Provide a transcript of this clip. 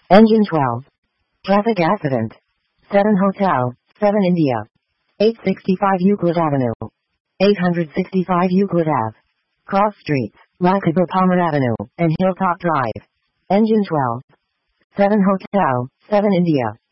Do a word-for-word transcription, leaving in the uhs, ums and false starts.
Engine twelve. Traffic accident. seven Hotel, seven India. eight sixty-five Euclid Avenue. eight sixty-five Euclid Ave. Cross Streets, Lakaba Palmer Avenue, and Hilltop Drive. Engine twelve. seven Hotel, seven India.